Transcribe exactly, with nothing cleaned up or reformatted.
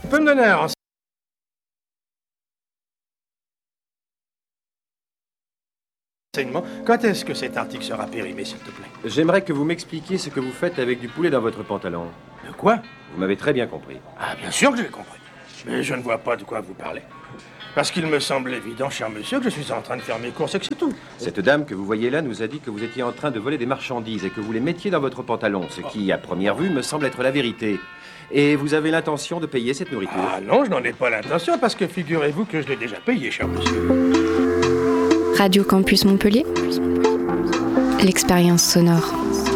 Tu peux me donner un renseignement? Quand est-ce que cet article sera périmé, s'il te plaît? J'aimerais que vous m'expliquiez ce que vous faites avec du poulet dans votre pantalon. De quoi? Vous m'avez très bien compris. Ah, bien sûr que j'ai compris. Mais je ne vois pas de quoi vous parlez. Parce qu'il me semble évident, cher monsieur, que je suis en train de faire mes courses et que c'est tout. Cette dame que vous voyez là nous a dit que vous étiez en train de voler des marchandises et que vous les mettiez dans votre pantalon, ce qui, à première vue, me semble être la vérité. Et vous avez l'intention de payer cette nourriture? Ah non, je n'en ai pas l'intention, parce que figurez-vous que je l'ai déjà payé, cher monsieur. Radio Campus Montpellier, l'expérience sonore.